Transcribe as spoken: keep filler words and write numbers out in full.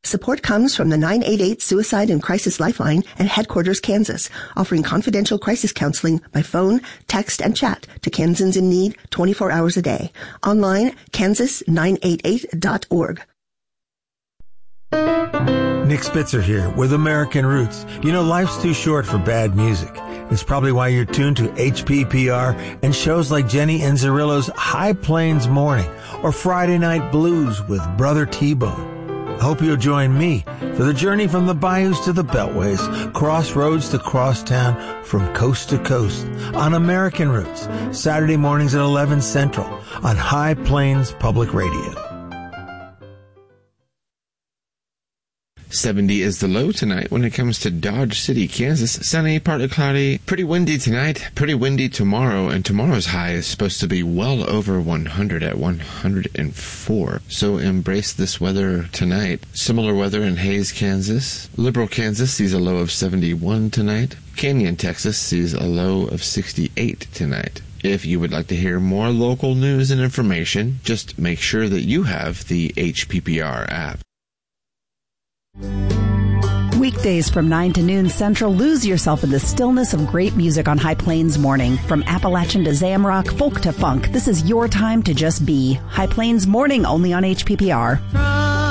Support comes from the nine eight eight Suicide and Crisis Lifeline and Headquarters, Kansas, offering confidential crisis counseling by phone, text, and chat to Kansans in need twenty-four hours a day. Online, kansas nine eight eight dot org. Nick Spitzer here with American Roots. You know, life's too short for bad music. It's probably why you're tuned to H P P R and shows like Jenny Enzarillo's High Plains Morning or Friday Night Blues with Brother T-Bone. I hope you'll join me for the journey from the bayous to the beltways, crossroads to crosstown, from coast to coast on American Roots, Saturday mornings at eleven Central on High Plains Public Radio. seventy is the low tonight when it comes to Dodge City, Kansas. Sunny, partly cloudy, pretty windy tonight, pretty windy tomorrow, and tomorrow's high is supposed to be well over one hundred at one hundred four. So embrace this weather tonight. Similar weather in Hays, Kansas. Liberal, Kansas sees a low of seventy-one tonight. Canyon, Texas sees a low of sixty-eight tonight. If you would like to hear more local news and information, just make sure that you have the H P P R app. Weekdays from nine to noon Central, lose yourself in the stillness of great music on High Plains Morning. From Appalachian to Zamrock, folk to funk, this is your time to just be. High Plains Morning, only on H P P R.